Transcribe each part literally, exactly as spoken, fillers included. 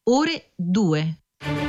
ore due.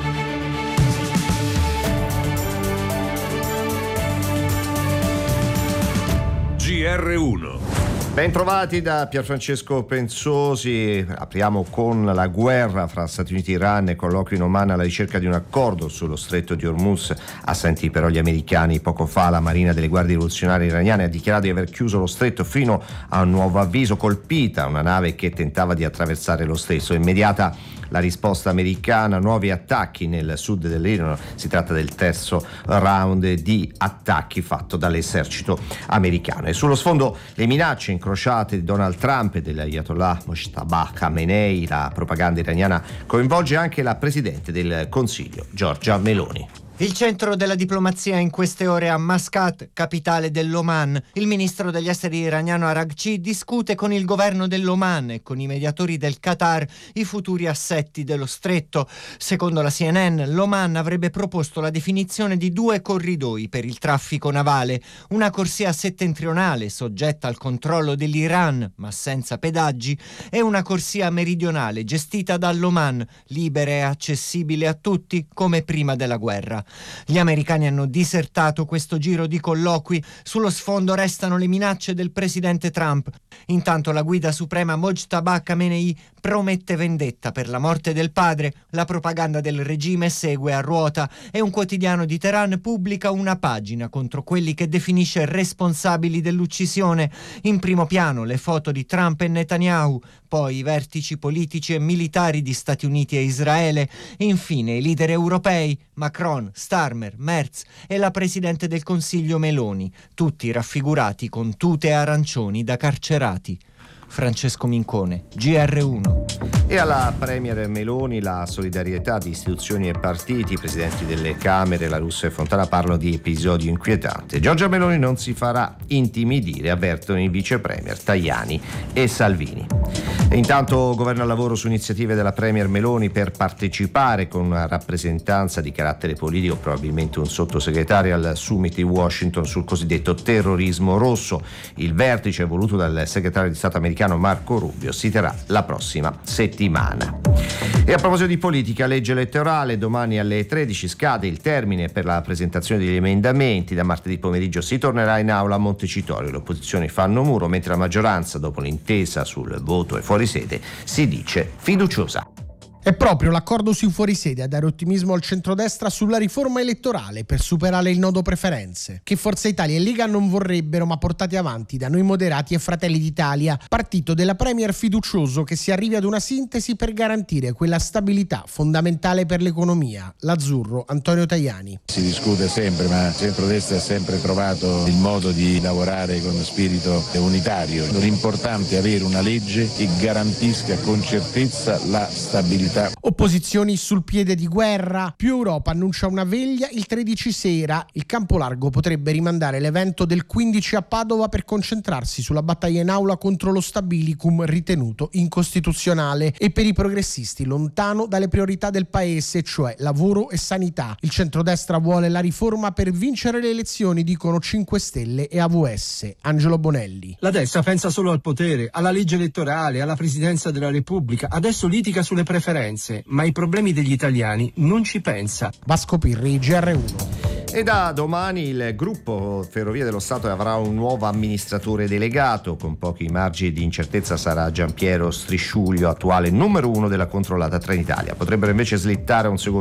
G R uno. Bentrovati da Pierfrancesco Pensosi. Apriamo con la guerra fra Stati Uniti e Iran e colloquio in Oman alla ricerca di un accordo sullo stretto di Hormuz. Assenti però gli americani. Poco fa la Marina delle Guardie Rivoluzionarie iraniane ha dichiarato di aver chiuso lo stretto fino a un nuovo avviso. Colpita una nave che tentava di attraversare lo stesso. Immediata la risposta americana, nuovi attacchi nel sud dell'Iran. Si tratta del terzo round di attacchi fatto dall'esercito americano. E sullo sfondo le minacce incrociate di Donald Trump e dell'Ayatollah Mojtaba Khamenei. La propaganda iraniana coinvolge anche la Presidente del Consiglio, Giorgia Meloni. Il centro della diplomazia in queste ore a Mascat, capitale dell'Oman. Il ministro degli esteri iraniano Araghchi discute con il governo dell'Oman e con i mediatori del Qatar i futuri assetti dello stretto. Secondo la C N N, l'Oman avrebbe proposto la definizione di due corridoi per il traffico navale, una corsia settentrionale soggetta al controllo dell'Iran ma senza pedaggi e una corsia meridionale gestita dall'Oman, libera e accessibile a tutti come prima della guerra. Gli americani hanno disertato questo giro di colloqui. Sullo sfondo restano le minacce del presidente Trump. Intanto la guida suprema Mojtaba Khamenei promette vendetta per la morte del padre. La propaganda del regime segue a ruota e un quotidiano di Teheran pubblica una pagina contro quelli che definisce responsabili dell'uccisione. In primo piano le foto di Trump e Netanyahu, poi i vertici politici e militari di Stati Uniti e Israele, infine i leader europei Macron, Starmer, Merz e la Presidente del Consiglio Meloni, tutti raffigurati con tute arancioni da carcerati. Francesco Mincone, G R uno. E alla Premier Meloni la solidarietà di istituzioni e partiti. I presidenti delle Camere, La Russa e Fontana, parlano di episodio inquietante. Giorgia Meloni non si farà intimidire, avvertono i vice premier Tajani e Salvini. E intanto governo al lavoro su iniziative della Premier Meloni per partecipare con una rappresentanza di carattere politico, probabilmente un sottosegretario, al summit di Washington sul cosiddetto terrorismo rosso. Il vertice voluto dal segretario di Stato americano Marco Rubio si terrà la prossima settimana. E a proposito di politica, legge elettorale, domani alle tredici scade il termine per la presentazione degli emendamenti. Da martedì pomeriggio si tornerà in aula a Montecitorio. Le opposizioni fanno muro, mentre la maggioranza, dopo l'intesa sul voto e fuori sede, si dice fiduciosa. È proprio l'accordo sui fuorisede a dare ottimismo al centrodestra sulla riforma elettorale per superare il nodo preferenze, che Forza Italia e Lega non vorrebbero, ma portati avanti da Noi Moderati e Fratelli d'Italia, partito della Premier fiducioso che si arrivi ad una sintesi per garantire quella stabilità fondamentale per l'economia. L'azzurro, Antonio Tajani. Si discute sempre, ma il centrodestra ha sempre trovato il modo di lavorare con spirito unitario. L'importante è avere una legge che garantisca con certezza la stabilità. Opposizioni sul piede di guerra. Più Europa annuncia una veglia il tredici sera. Il campo largo potrebbe rimandare l'evento del quindici a Padova per concentrarsi sulla battaglia in aula contro lo stabilicum ritenuto incostituzionale, e per i progressisti lontano dalle priorità del paese, cioè lavoro e sanità. Il centrodestra vuole la riforma per vincere le elezioni, dicono cinque Stelle e A V S. Angelo Bonelli. La destra pensa solo al potere, alla legge elettorale, alla presidenza della Repubblica. Adesso litiga sulle preferenze, ma i problemi degli italiani non ci pensa. Vasco Pirri, G R uno. E da domani il gruppo Ferrovie dello Stato avrà un nuovo amministratore delegato. Con pochi margini di incertezza sarà Giampiero Strisciuglio, attuale numero uno della controllata Trenitalia. Potrebbero invece slittare un secondo